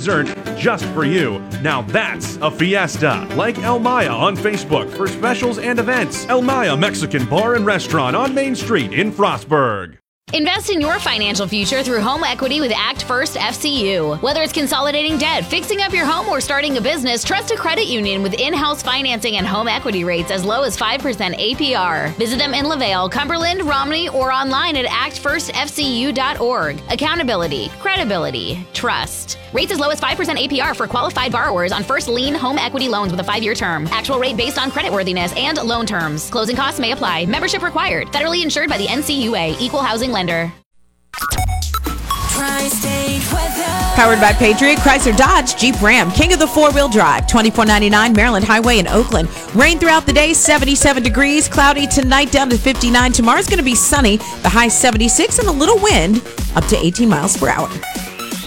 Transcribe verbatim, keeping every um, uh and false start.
dessert just for you. Now that's a fiesta. Like El Maya on Facebook for specials and events. El Maya Mexican Bar and Restaurant on Main Street in Frostburg. Invest in your financial future through home equity with Act First F C U. Whether it's consolidating debt, fixing up your home, or starting a business, trust a credit union with in-house financing and home equity rates as low as five percent A P R. Visit them in LaVale, Cumberland, Romney, or online at act first f c u dot org. Accountability, credibility, trust. Rates as low as five percent A P R for qualified borrowers on first lien home equity loans with a five-year term. Actual rate based on creditworthiness and loan terms. Closing costs may apply. Membership required. Federally insured by the N C U A. Equal housing lender. Tri-State weather. Powered by Patriot, Chrysler, Dodge, Jeep, Ram, King of the four-wheel drive, twenty-four ninety-nine Maryland Highway in Oakland. Rain throughout the day, seventy-seven degrees, cloudy tonight down to fifty-nine. Tomorrow's going to be sunny, the high seventy-six, and a little wind up to eighteen miles per hour.